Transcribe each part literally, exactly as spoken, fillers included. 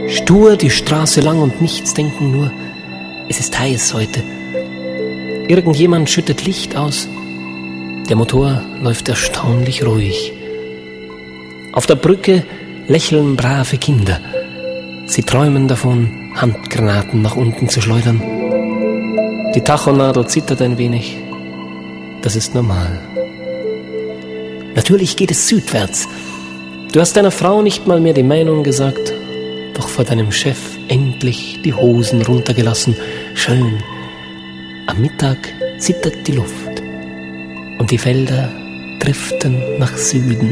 Stur die Straße lang und nichts denken nur, es ist heiß heute. Irgendjemand schüttet Licht aus. Der Motor läuft erstaunlich ruhig. Auf der Brücke lächeln brave Kinder. Sie träumen davon, Handgranaten nach unten zu schleudern. Die Tachonadel zittert ein wenig. Das ist normal. Natürlich geht es südwärts. Du hast deiner Frau nicht mal mehr die Meinung gesagt, doch vor deinem Chef endlich die Hosen runtergelassen. Schön. Am Mittag zittert die Luft und die Felder driften nach Süden.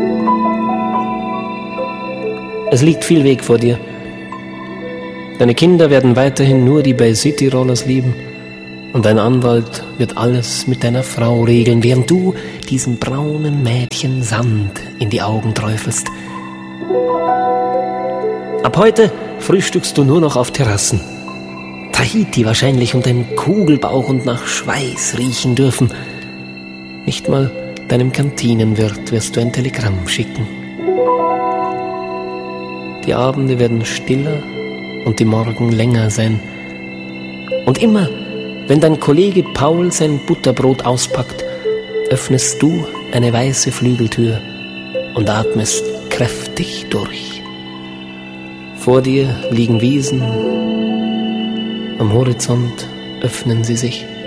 Es liegt viel Weg vor dir. Deine Kinder werden weiterhin nur die Bay City Rollers lieben und dein Anwalt wird alles mit deiner Frau regeln, während du diesem braunen Mädchen Sand in die Augen träufelst. Ab heute frühstückst du nur noch auf Terrassen. Tahiti wahrscheinlich und ein Kugelbauch und nach Schweiß riechen dürfen. Nicht mal deinem Kantinenwirt wirst du ein Telegramm schicken. Die Abende werden stiller und die Morgen länger sein. Und immer, wenn dein Kollege Paul sein Butterbrot auspackt, öffnest du eine weiße Flügeltür und atmest kräftig durch. Vor dir liegen Wiesen, am Horizont öffnen sie sich.